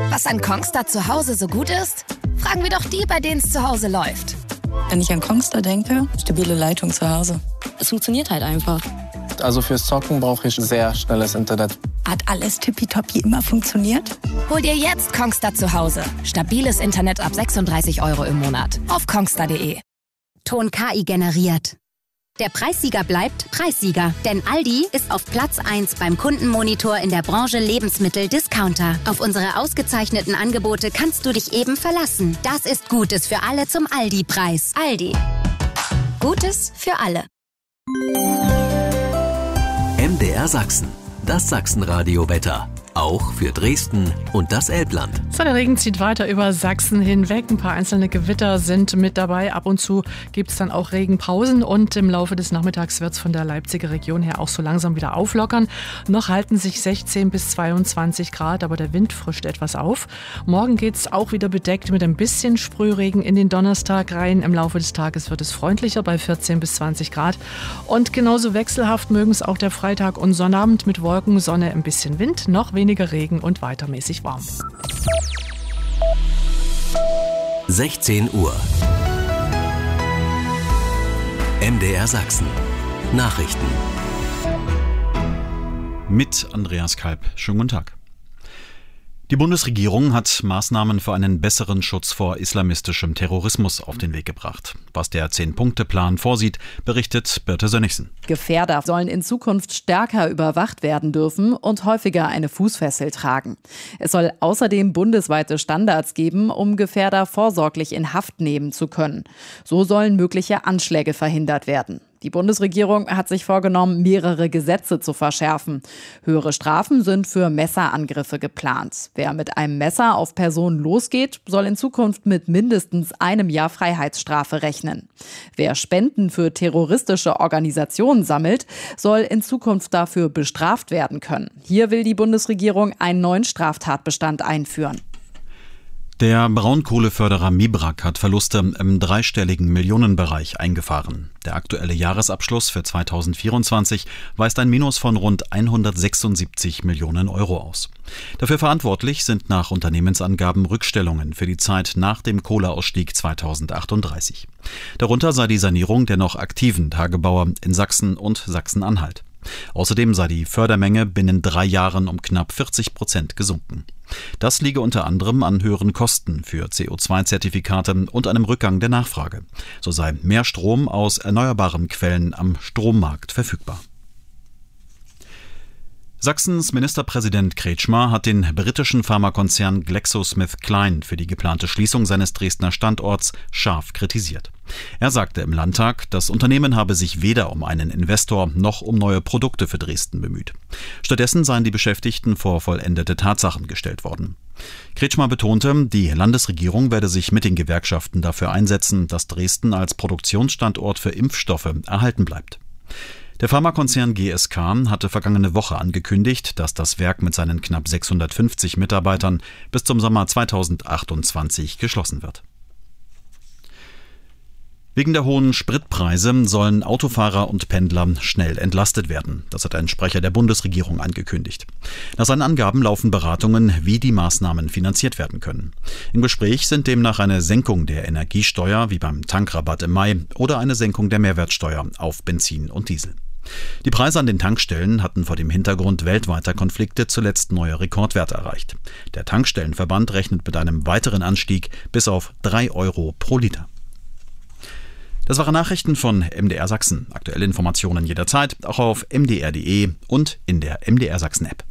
Was an Kongstar zu Hause so gut ist? Fragen wir doch die, bei denen es zu Hause läuft. Wenn ich an Kongstar denke, stabile Leitung zu Hause. Es funktioniert halt einfach. Also fürs Zocken brauche ich sehr schnelles Internet. Hat alles tippitoppi immer funktioniert? Hol dir jetzt Kongstar zu Hause. Stabiles Internet ab 36 € im Monat. Auf kongstar.de. Ton KI generiert. Der Preissieger bleibt Preissieger, denn Aldi ist auf Platz 1 beim Kundenmonitor in der Branche Lebensmittel-Discounter. Auf unsere ausgezeichneten Angebote kannst du dich eben verlassen. Das ist Gutes für alle zum Aldi-Preis. Aldi. Gutes für alle. MDR Sachsen. Das Sachsenradio-Wetter. Auch für Dresden und das Elbland. So, der Regen zieht weiter über Sachsen hinweg. Ein paar einzelne Gewitter sind mit dabei. Ab und zu gibt es dann auch Regenpausen. Und im Laufe des Nachmittags wird es von der Leipziger Region her auch so langsam wieder auflockern. Noch halten sich 16 bis 22 Grad, aber der Wind frischt etwas auf. Morgen geht es auch wieder bedeckt mit ein bisschen Sprühregen in den Donnerstag rein. Im Laufe des Tages wird es freundlicher bei 14 bis 20 Grad. Und genauso wechselhaft mögen es auch der Freitag und Sonnabend mit Wolken, Sonne, ein bisschen Wind, noch weniger Regen und weitermäßig warm. 16 Uhr. MDR Sachsen. Nachrichten. Mit Andreas Kalb. Schönen guten Tag. Die Bundesregierung hat Maßnahmen für einen besseren Schutz vor islamistischem Terrorismus auf den Weg gebracht. Was der 10-Punkte-Plan vorsieht, berichtet Birte Sönnigsen. Gefährder sollen in Zukunft stärker überwacht werden dürfen und häufiger eine Fußfessel tragen. Es soll außerdem bundesweite Standards geben, um Gefährder vorsorglich in Haft nehmen zu können. So sollen mögliche Anschläge verhindert werden. Die Bundesregierung hat sich vorgenommen, mehrere Gesetze zu verschärfen. Höhere Strafen sind für Messerangriffe geplant. Wer mit einem Messer auf Personen losgeht, soll in Zukunft mit mindestens einem Jahr Freiheitsstrafe rechnen. Wer Spenden für terroristische Organisationen sammelt, soll in Zukunft dafür bestraft werden können. Hier will die Bundesregierung einen neuen Straftatbestand einführen. Der Braunkohleförderer Mibrak hat Verluste im dreistelligen Millionenbereich eingefahren. Der aktuelle Jahresabschluss für 2024 weist ein Minus von rund 176 Millionen Euro aus. Dafür verantwortlich sind nach Unternehmensangaben Rückstellungen für die Zeit nach dem Kohleausstieg 2038. Darunter sei die Sanierung der noch aktiven Tagebauer in Sachsen und Sachsen-Anhalt. Außerdem sei die Fördermenge binnen 3 Jahren um knapp 40% gesunken. Das liege unter anderem an höheren Kosten für CO2-Zertifikate und einem Rückgang der Nachfrage. So sei mehr Strom aus erneuerbaren Quellen am Strommarkt verfügbar. Sachsens Ministerpräsident Kretschmer hat den britischen Pharmakonzern GlaxoSmithKline für die geplante Schließung seines Dresdner Standorts scharf kritisiert. Er sagte im Landtag, das Unternehmen habe sich weder um einen Investor noch um neue Produkte für Dresden bemüht. Stattdessen seien die Beschäftigten vor vollendete Tatsachen gestellt worden. Kretschmer betonte, die Landesregierung werde sich mit den Gewerkschaften dafür einsetzen, dass Dresden als Produktionsstandort für Impfstoffe erhalten bleibt. Der Pharmakonzern GSK hatte vergangene Woche angekündigt, dass das Werk mit seinen knapp 650 Mitarbeitern bis zum Sommer 2028 geschlossen wird. Wegen der hohen Spritpreise sollen Autofahrer und Pendler schnell entlastet werden. Das hat ein Sprecher der Bundesregierung angekündigt. Nach seinen Angaben laufen Beratungen, wie die Maßnahmen finanziert werden können. Im Gespräch sind demnach eine Senkung der Energiesteuer wie beim Tankrabatt im Mai oder eine Senkung der Mehrwertsteuer auf Benzin und Diesel. Die Preise an den Tankstellen hatten vor dem Hintergrund weltweiter Konflikte zuletzt neue Rekordwerte erreicht. Der Tankstellenverband rechnet mit einem weiteren Anstieg bis auf 3 Euro pro Liter. Das waren Nachrichten von MDR Sachsen. Aktuelle Informationen jederzeit, auch auf mdr.de und in der MDR Sachsen App.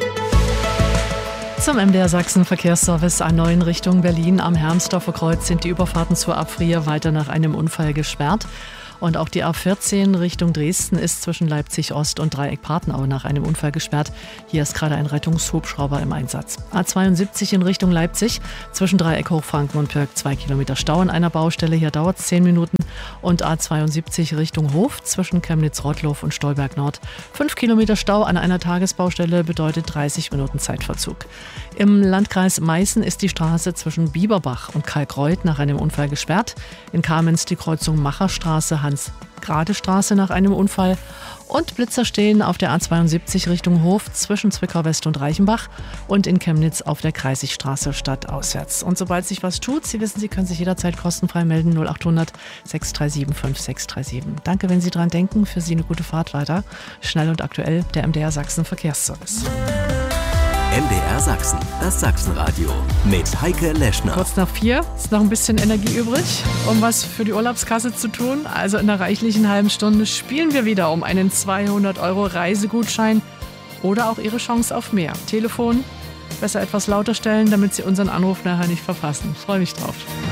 Zum MDR Sachsen Verkehrsservice A9 in Richtung Berlin. Am Hermsdorfer Kreuz sind die Überfahrten zur Abfrier weiter nach einem Unfall gesperrt. Und auch die A14 Richtung Dresden ist zwischen Leipzig Ost und Dreieck Partnau nach einem Unfall gesperrt. Hier ist gerade ein Rettungshubschrauber im Einsatz. A72 in Richtung Leipzig zwischen Dreieck Hochfranken und Pirk 2 Kilometer Stau an einer Baustelle. Hier dauert es 10 Minuten. Und A72 Richtung Hof zwischen Chemnitz-Rottlow und Stolberg Nord. 5 Kilometer Stau an einer Tagesbaustelle bedeutet 30 Minuten Zeitverzug. Im Landkreis Meißen ist die Straße zwischen Bieberbach und Kalkreuth nach einem Unfall gesperrt. In Kamenz die Kreuzung Macherstraße gerade Straße nach einem Unfall. Und Blitzer stehen auf der A72 Richtung Hof zwischen Zwickau West und Reichenbach und in Chemnitz auf der Kreisigstraße stadtauswärts. Und sobald sich was tut, Sie wissen, Sie können sich jederzeit kostenfrei melden. 0800 637 5637. Danke, wenn Sie dran denken. Für Sie eine gute Fahrt weiter. Schnell und aktuell, der MDR Sachsen Verkehrsservice. MDR Sachsen, das Sachsenradio mit Heike Leschner. Kurz nach 4 ist noch ein bisschen Energie übrig, um was für die Urlaubskasse zu tun. Also in einer reichlichen halben Stunde spielen wir wieder um einen 200 € Reisegutschein oder auch Ihre Chance auf mehr. Telefon besser etwas lauter stellen, damit Sie unseren Anruf nachher nicht verpassen. Freue mich drauf.